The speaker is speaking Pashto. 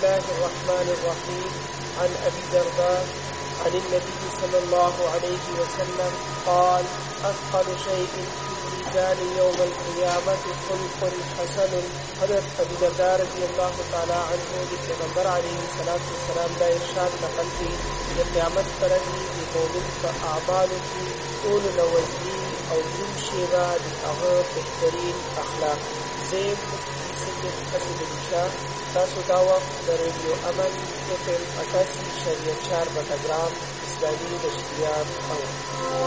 الله الرحمن الرحيم عن أبي الدرداء عن النبي صلى الله عليه وسلم قال أثقل شيء في الميزان يوم القيامة خلق حسن. حضرت ابو الدرداء رضی اللہ تعالی عنہ د پیغمبر علیه الصلاۃ والسلام دا ارشاد نقل کی د قیامت پرځ د مؤمن په اعمالو کې ټول لوزي او دروند شیبه د هغه بهترین اخلاق. زیم تاسو دا وخت د ریډیو امن FM 88.4 بټګرام اسلامي نشریات او